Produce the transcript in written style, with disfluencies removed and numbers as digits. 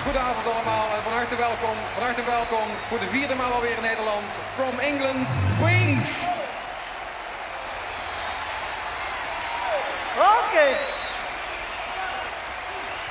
Goedenavond allemaal en van harte welkom voor de vierde maal alweer in Nederland. From England, Queens! Oké.